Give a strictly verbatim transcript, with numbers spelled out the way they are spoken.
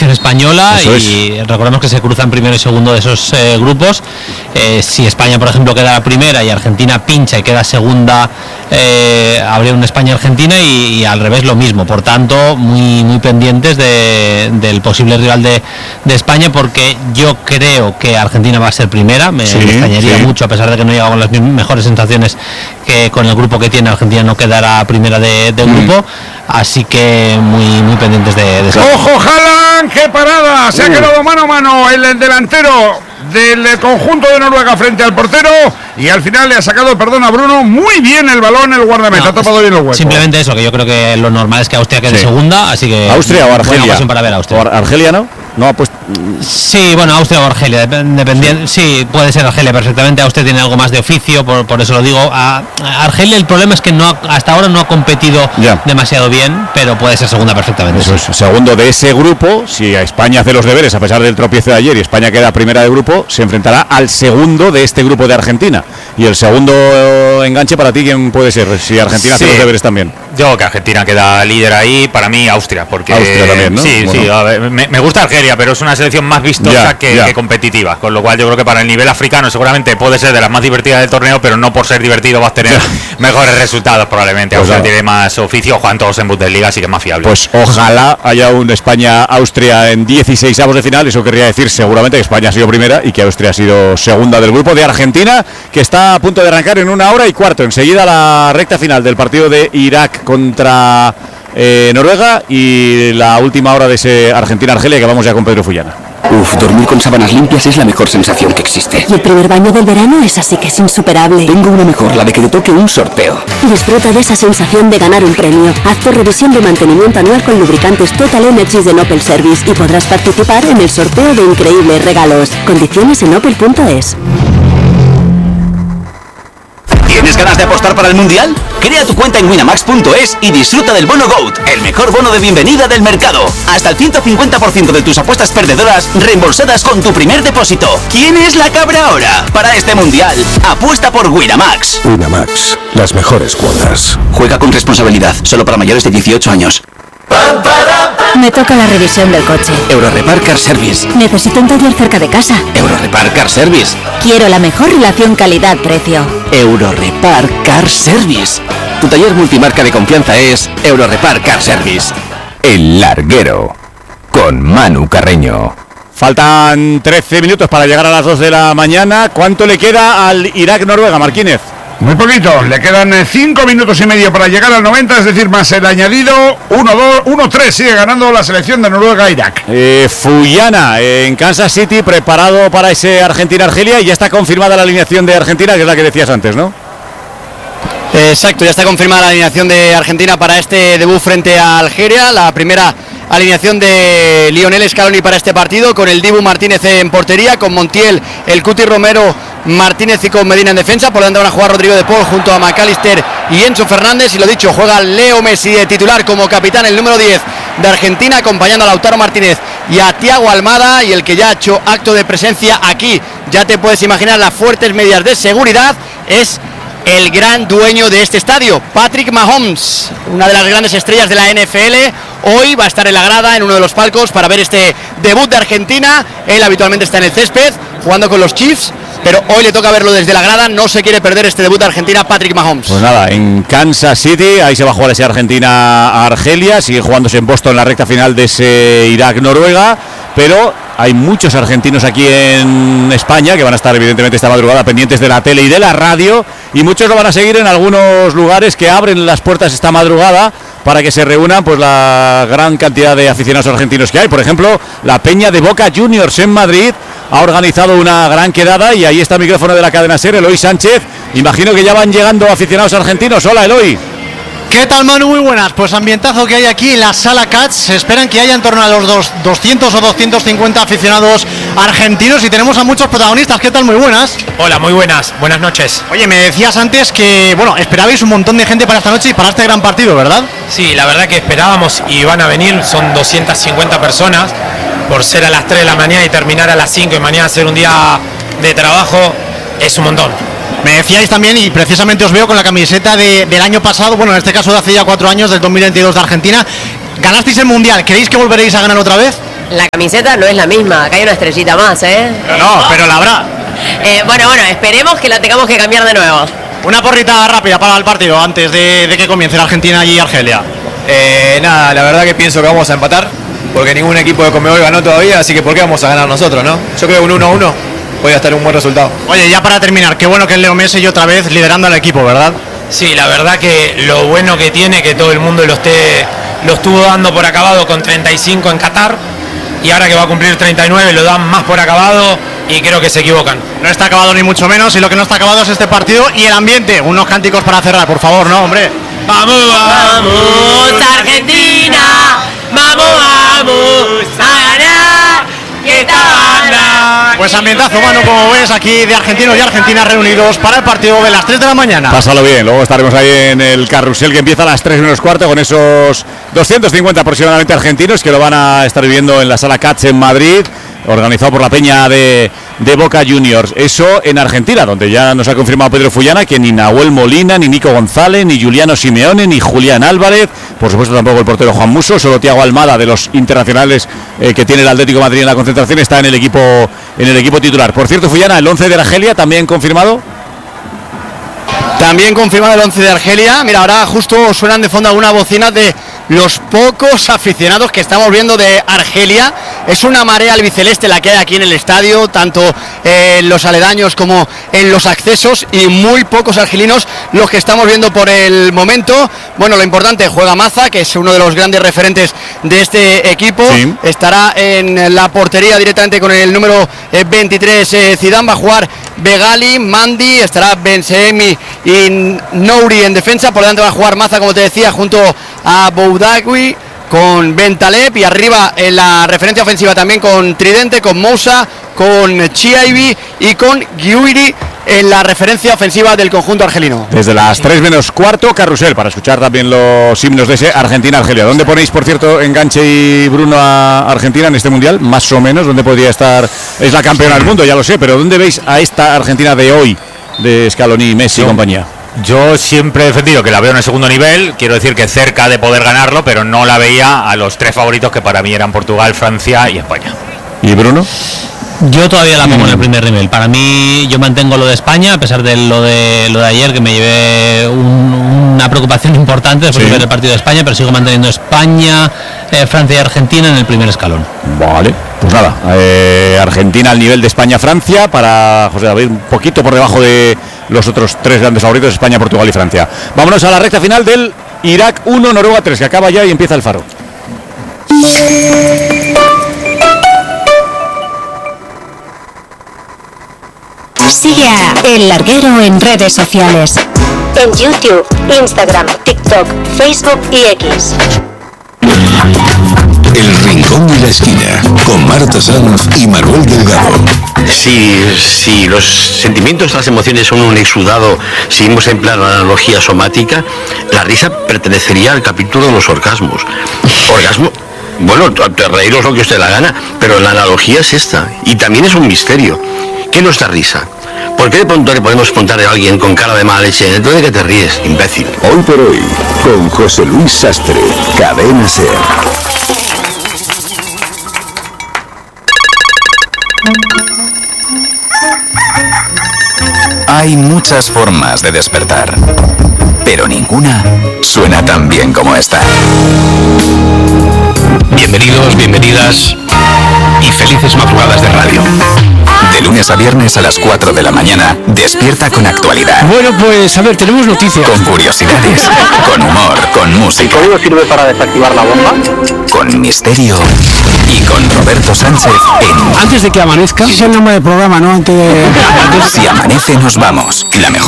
selección española. Eso y es. Recordemos que se cruzan primero y segundo de esos eh, grupos. Eh, si España, por ejemplo, queda la primera y Argentina pincha y queda segunda, eh, habría un España-Argentina y, y al revés lo mismo. Por tanto, muy muy pendientes de, del posible rival de, de España, porque yo creo que Argentina va a ser primera. Me, sí, me extrañaría sí. mucho, a pesar de que no llega con las mejores sensaciones, que con el grupo que tiene Argentina no quedará primera de, de grupo. Mm. Así que muy muy pendientes de, de eso. ¡Ojo, Haaland! ¡Qué parada! Se uh. ha quedado mano a mano el, el delantero del conjunto de Noruega frente al portero, y al final le ha sacado, perdón, a Bruno, muy bien el balón el guardameta, no, ha tapado bien los huecos. Simplemente eso, que yo creo que lo normal es que Austria quede sí. segunda, así que Austria o Argelia. Para ver a Austria. O Argelia, ¿no? No, pues sí, bueno, Austria o Argelia, dependiendo. Sí, puede ser Argelia perfectamente. Austria tiene algo más de oficio, por, por eso lo digo. A, a Argelia el problema es que no ha, hasta ahora no ha competido ya. demasiado bien, pero puede ser segunda perfectamente. Eso sí. es, segundo de ese grupo. Si a España hace los deberes a pesar del tropiezo de ayer y España queda primera de grupo, se enfrentará al segundo de este grupo de Argentina. Y el segundo enganche para ti, ¿quién puede ser? Si Argentina sí. hace los deberes también. Yo creo que Argentina queda líder ahí, para mí Austria, porque Austria también, ¿no? Sí, bueno. sí, a ver, me, me gusta Argelia, pero es una selección más vistosa ya, que, ya. que competitiva, con lo cual yo creo que para el nivel africano seguramente puede ser de las más divertidas del torneo, pero no por ser divertido vas a tener mejores resultados probablemente. Pues Austria tiene más oficio, juegan todos en Bundesliga, así que es más fiable. Pues ojalá haya un España-Austria en dieciseisavos de final. Eso querría decir seguramente que España ha sido primera y que Austria ha sido segunda del grupo de Argentina, que está a punto de arrancar en una hora y cuarto. Enseguida la recta final del partido de Irak contra eh, Noruega y la última hora de ese Argentina-Argelia, que vamos ya con Pedro Fullana. Uf, dormir con sábanas limpias es la mejor sensación que existe. Y el primer baño del verano es así que es insuperable. Tengo una mejor, la de que te toque un sorteo. Disfruta de esa sensación de ganar un premio. Haz tu revisión de mantenimiento anual con lubricantes Total Energies de Opel Service y podrás participar en el sorteo de increíbles regalos. Condiciones en opel punto es. ¿Tienes ganas de apostar para el Mundial? Crea tu cuenta en winamax punto es y disfruta del bono GOAT, el mejor bono de bienvenida del mercado. Hasta el ciento cincuenta por ciento de tus apuestas perdedoras reembolsadas con tu primer depósito. ¿Quién es la cabra ahora? Para este Mundial, apuesta por Winamax. Winamax, las mejores cuotas. Juega con responsabilidad, solo para mayores de dieciocho años. Me toca la revisión del coche. Eurorepar Car Service. Necesito un taller cerca de casa. Eurorepar Car Service. Quiero la mejor relación calidad-precio. Eurorepar Car Service. Tu taller multimarca de confianza es Eurorepar Car Service. El Larguero, con Manu Carreño. Faltan trece minutos para llegar a las dos de la mañana. ¿Cuánto le queda al Irak-Noruega, Marquínez? Muy poquito, le quedan cinco minutos y medio para llegar al noventa, es decir, más el añadido. uno tres, sigue ganando la selección de Noruega-Irak. Eh, Fullana, eh, en Kansas City, preparado para ese Argentina-Argelia, y ya está confirmada la alineación de Argentina, que es la que decías antes, ¿no? Exacto, ya está confirmada la alineación de Argentina para este debut frente a Algeria, la primera alineación de Lionel Scaloni para este partido, con el Dibu Martínez en portería, con Montiel, el Cuti Romero, Martínez y con Medina en defensa. Por delante van a jugar Rodrigo de Paul junto a McAllister y Enzo Fernández, y lo dicho, juega Leo Messi de titular como capitán, el número diez de Argentina, acompañando a Lautaro Martínez y a Thiago Almada, y el que ya ha hecho acto de presencia aquí, ya te puedes imaginar las fuertes medidas de seguridad, es el gran dueño de este estadio, Patrick Mahomes, una de las grandes estrellas de la N F L. Hoy va a estar en la grada, en uno de los palcos, para ver este debut de Argentina. Él habitualmente está en el césped jugando con los Chiefs, pero hoy le toca verlo desde la grada. No se quiere perder este debut de Argentina, Patrick Mahomes. Pues nada, en Kansas City, ahí se va a jugar ese Argentina-Argelia. Sigue jugándose en Boston la recta final de ese Irak-Noruega, pero hay muchos argentinos aquí en España que van a estar evidentemente esta madrugada pendientes de la tele y de la radio, y muchos lo van a seguir en algunos lugares que abren las puertas esta madrugada para que se reúnan pues la gran cantidad de aficionados argentinos que hay. Por ejemplo, la Peña de Boca Juniors en Madrid ha organizado una gran quedada, y ahí está el micrófono de la cadena SER, Eloy Sánchez. Imagino que ya van llegando aficionados argentinos. Hola, Eloy. ¿Qué tal, Manu? Muy buenas. Pues ambientazo que hay aquí en la Sala Cats. Se esperan que haya en torno a los dos, doscientos o doscientos cincuenta aficionados argentinos, y tenemos a muchos protagonistas. ¿Qué tal? Muy buenas. Hola, muy buenas. Buenas noches. Oye, me decías antes que, bueno, esperabais un montón de gente para esta noche y para este gran partido, ¿verdad? Sí, la verdad que esperábamos, y van a venir, son doscientas cincuenta personas, por ser a las tres de la mañana y terminar a las cinco, y mañana ser un día de trabajo, es un montón. Me decíais también, y precisamente os veo con la camiseta de, del año pasado, bueno, en este caso de hace ya cuatro años, del dos mil veintidós de Argentina. Ganasteis el Mundial, ¿creéis que volveréis a ganar otra vez? La camiseta no es la misma, acá hay una estrellita más, ¿eh? No, no, pero la habrá. Eh, bueno, bueno, esperemos que la tengamos que cambiar de nuevo. Una porrita rápida para el partido antes de, de que comience la Argentina y Argelia. Eh, nada, la verdad que pienso que vamos a empatar, porque ningún equipo de Conmebol ganó todavía, así que ¿por qué vamos a ganar nosotros, no? Yo creo que un uno a uno puede estar un buen resultado. Oye, ya para terminar, qué bueno que es Leo Messi otra vez liderando al equipo, ¿verdad? Sí, la verdad que lo bueno que tiene, que todo el mundo lo, esté, lo estuvo dando por acabado con treinta y cinco en Qatar, y ahora que va a cumplir treinta y nueve lo dan más por acabado, y creo que se equivocan. No está acabado ni mucho menos, y lo que no está acabado es este partido y el ambiente. Unos cánticos para cerrar, por favor, ¿no, hombre? ¡Vamos, vamos, Argentina! ¡Vamos, vamos a ganar! ¡Que esta banda! Pues ambientazo, mano, como ves, aquí de argentinos y argentinas reunidos para el partido de las tres de la mañana. Pásalo bien, luego estaremos ahí en el carrusel que empieza a las tres menos cuarto con esos doscientos cincuenta aproximadamente argentinos que lo van a estar viviendo en la Sala Catch en Madrid, organizado por la peña de, de Boca Juniors. Eso en Argentina, donde ya nos ha confirmado Pedro Fullana que ni Nahuel Molina, ni Nico González, ni Juliano Simeone, ni Julián Álvarez, por supuesto tampoco el portero Juan Musso, solo Thiago Almada, de los internacionales eh, que tiene el Atlético de Madrid en la concentración, está en el equipo en el equipo titular. Por cierto, Fullana, el once de Argelia también confirmado. También confirmado el once de Argelia. Mira, ahora justo suenan de fondo algunas bocinas de los pocos aficionados que estamos viendo de Argelia. Es una marea albiceleste la que hay aquí en el estadio, tanto en los aledaños como en los accesos, y muy pocos argelinos los que estamos viendo por el momento. Bueno, lo importante, juega Maza, que es uno de los grandes referentes de este equipo. Sí. Estará en la portería directamente con el número veintitrés eh, Zidane. Va a jugar Begali, Mandi, estará Bensemi y Nouri en defensa. Por delante va a jugar Maza, como te decía, junto a Boudagui, con Bentaleb, y arriba en la referencia ofensiva también con Tridente, con Moussa, con Chiaibi y con Guiri en la referencia ofensiva del conjunto argelino. Desde las tres menos cuarto, carrusel, para escuchar también los himnos de ese Argentina-Argelia. ¿Dónde ponéis, por cierto, Enganche y Bruno, a Argentina en este Mundial? Más o menos, ¿dónde podría estar? Es la campeona del mundo, ya lo sé, pero ¿dónde veis a esta Argentina de hoy, de Scaloni, Messi y compañía? Yo siempre he defendido que la veo en el segundo nivel, quiero decir que cerca de poder ganarlo, pero no la veía a los tres favoritos que para mí eran Portugal, Francia y España. ¿Y Bruno? Yo todavía la pongo en el primer nivel. Para mí, yo mantengo lo de España, a pesar de lo de lo de ayer, que me llevé un, una preocupación importante después sí. de ver el partido de España, pero sigo manteniendo España, eh, Francia y Argentina en el primer escalón. Vale, pues nada, eh, Argentina al nivel de España-Francia, para José David un poquito por debajo de los otros tres grandes favoritos, España, Portugal y Francia. Vámonos a la recta final del Irak uno, Noruega tres, que acaba ya y empieza el faro. Sigue a El Larguero en redes sociales. En YouTube, Instagram, TikTok, Facebook y X. El Rincón de la Esquina, con Marta Sanz y Manuel Delgado. Si, si los sentimientos, las emociones son un exudado, si hemos empleado la analogía somática, la risa pertenecería al capítulo de los orgasmos. Orgasmo, bueno, reíros lo que usted la gana, pero la analogía es esta, y también es un misterio. ¿Qué no es la risa? ¿Por qué de pronto le podemos contar a alguien con cara de mala leche? ¿Entonces de qué te ríes, imbécil? Hoy por hoy, con José Luis Sastre, Cadena Ser. Hay muchas formas de despertar, pero ninguna suena tan bien como esta. Bienvenidos, bienvenidas y felices madrugadas de radio. De lunes a viernes a las cuatro de la mañana, despierta con actualidad. Bueno, pues a ver, tenemos noticias. Con curiosidades, con humor, con música. ¿El código sirve para desactivar la bomba? Con misterio y con Roberto Sánchez en... Antes de que amanezca. Sí, es el nombre del programa, ¿no? Antes de... Si amanece nos vamos. La mejor